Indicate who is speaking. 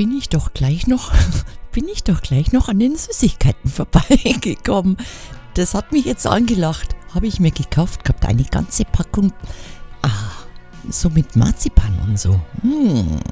Speaker 1: bin ich doch gleich noch an den Süßigkeiten vorbeigekommen. Das hat mich jetzt angelacht. Habe ich mir gekauft gehabt, eine ganze Packung. So mit Marzipan und so.